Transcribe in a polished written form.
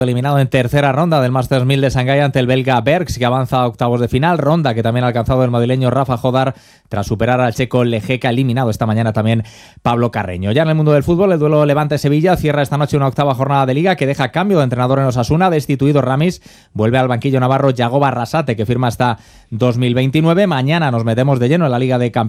Eliminado en tercera ronda del Masters 1000 de Shanghái ante el belga Bergs, que avanza a octavos de final, ronda que también ha alcanzado el madrileño Rafa Jodar tras superar al checo Lejeka, eliminado esta mañana también Pablo Carreño. Ya en el mundo del fútbol, el duelo Levante-Sevilla cierra esta noche una octava jornada de Liga que deja cambio de entrenador en Osasuna, destituido Ramis, vuelve al banquillo navarro Yago Barrasate, que firma hasta 2029. Mañana nos metemos de lleno en la Liga de Campeones.